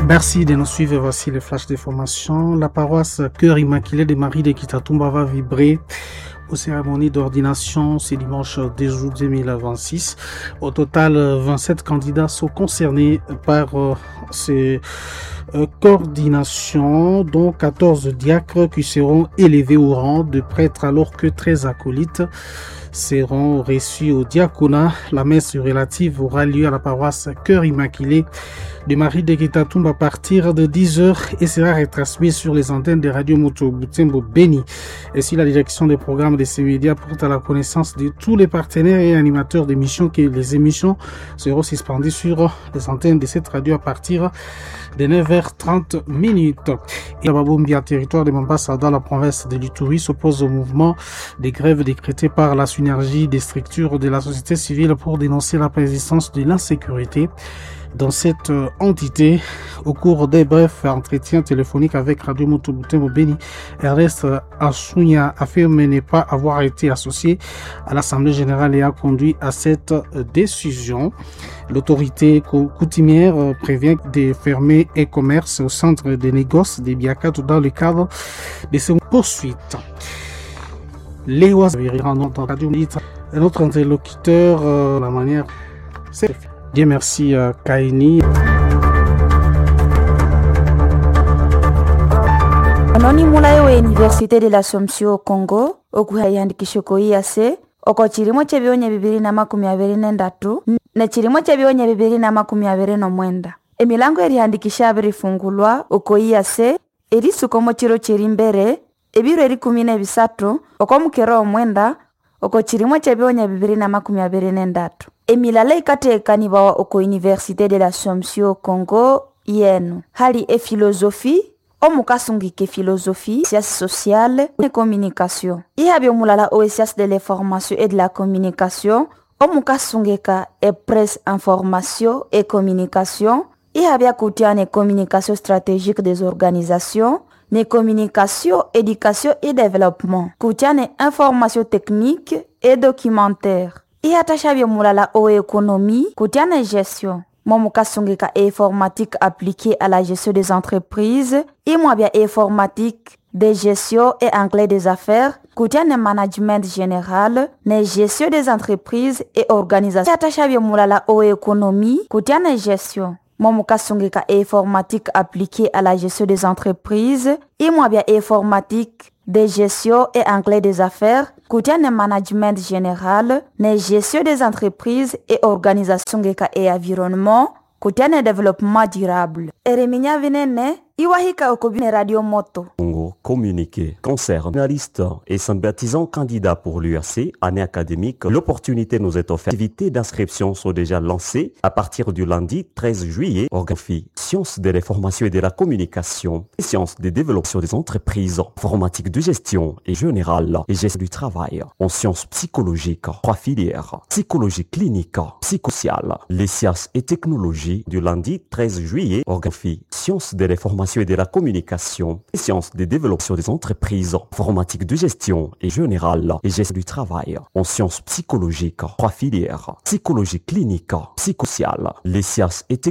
Merci de nous suivre. Voici le flash de formation. La paroisse Cœur Immaculé de Marie de Kitatumba va vibrer aux cérémonies d'ordination ce dimanche 2 août 2026. Au total, 27 candidats sont concernés par ces coordinations, dont 14 diacres qui seront élevés au rang de prêtres alors que 13 acolytes seront reçus au diaconat. La messe relative aura lieu à la paroisse Cœur Immaculé de Marie de Kitatumba à partir de 10h et sera retransmise sur les antennes de Radio Moto Butembo Beni. Ainsi, la direction des programmes de ces médias porte à la connaissance de tous les partenaires et animateurs d'émissions que les émissions seront suspendues sur les antennes de cette radio à partir de 9h30. Et à Babombi, territoire de Mombasa, dans la province de l'Ituri, s'oppose au mouvement des grèves décrétées par la synergie des structures de la société civile pour dénoncer la persistance de l'insécurité dans cette entité. Au cours des brefs entretiens téléphoniques avec Radio Moto Butembo Beni, Ernest Asunya affirme ne pas avoir été associé à l'Assemblée générale et a conduit à cette décision. L'autorité coutumière prévient de fermer un commerce au centre de négoce de Biakato dans le cadre de ses poursuites. Léo notre interlocuteur, la manière c'est bien, merci Kaini. Anoni mulayo wa Université de l'Assomption au Congo okuhandikisha ko IAC oko chilimo cha byonya 2023 na chilimo cha byonya 2029 emilango erihandikisha abirifungulwa oko IAC erisukomo chiro chiri mbere ebiro eri 13 oko mukero omwenda oko chilimo cha byonya 2023 emilala ikatekanibawa oko Université de l'Assomption Congo yenu hali philosophie omukasungike philosophie, sciences sociales et communication. Ihabyo mulala o sciences de l'information et de la communication omukasungeka e presse information et communication. Ihabya kutiane communication stratégique des organisations, ne communication, éducation et développement. Kutiane information technique et documentaire. Ihatashabyo mulala o économie, kutiane gestion. Momukasungeka informatique appliquée à la gestion des entreprises, imwabia informatique de gestion et anglais des affaires, kutiane management général, ne gestion des entreprises et organisations. Atashabia mulala o économie, kutiane gestion. Momukasungeka informatique appliquée à la gestion des entreprises, imwabia informatique de gestion et anglais des affaires, kutiane management général, ne gestion des entreprises et organisation et environnement, kutiane développement durable. Ereminya vinene, iwahika okobine Radio Moto. Congo communiqué concerne journalistes et sympathisants candidats pour l'UAC, année académique. L'opportunité nous est offerte. Les activités d'inscription sont déjà lancées à partir du lundi 13 juillet. Orgaphie, sciences de l'information et de la communication, sciences de développement des entreprises, informatique de gestion et générale et gestion du travail, en sciences psychologiques, 3 filières, psychologie clinique, psychosociale, les sciences et technologies du lundi 13 juillet. Orgaphie, sciences de l'information et de la communication, les sciences de développement des entreprises, informatique de gestion et générale et gestion du travail, en sciences psychologiques, 3 filières, psychologie clinique, psychosociale, les sciences et technologies.